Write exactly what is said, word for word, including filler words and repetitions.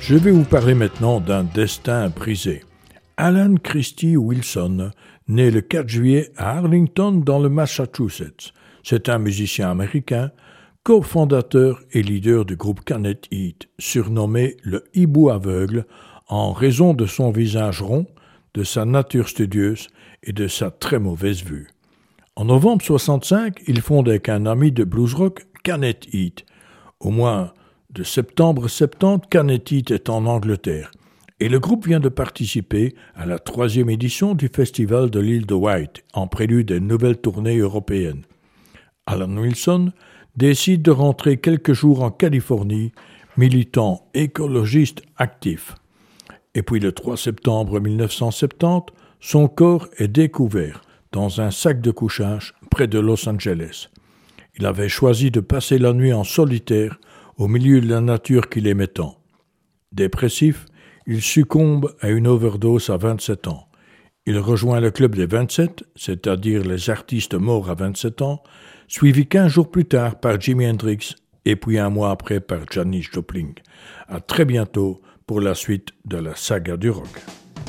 Je vais vous parler maintenant d'un destin brisé. Alan Christie Wilson, né le quatre juillet à Arlington dans le Massachusetts. C'est un musicien américain, cofondateur et leader du groupe Canet Heat, surnommé le hibou aveugle en raison de son visage rond, de sa nature studieuse et de sa très mauvaise vue. En novembre soixante-cinq, il fonde avec un ami de blues rock Canet Heat. Au mois de septembre soixante-dix, Canet Heat est en Angleterre et le groupe vient de participer à la troisième édition du festival de l'île de Wight en prélude à une nouvelle tournée européenne. Alan Wilson décide de rentrer quelques jours en Californie, militant écologiste actif. Et puis le trois septembre mille neuf cent soixante-dix, son corps est découvert dans un sac de couchage près de Los Angeles. Il avait choisi de passer la nuit en solitaire au milieu de la nature qu'il aimait tant. Dépressif, il succombe à une overdose à vingt-sept ans. Il rejoint le club des vingt-sept, c'est-à-dire les artistes morts à vingt-sept ans, suivi quinze jours plus tard par Jimi Hendrix et puis un mois après par Janis Joplin. À très bientôt pour la suite de la saga du rock.